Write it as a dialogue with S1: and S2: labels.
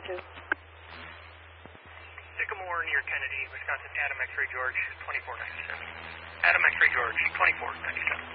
S1: dispatches.
S2: Sycamore near Kennedy, Wisconsin, Adam X-Ray George, 2497. Adam X-Ray George, 2497.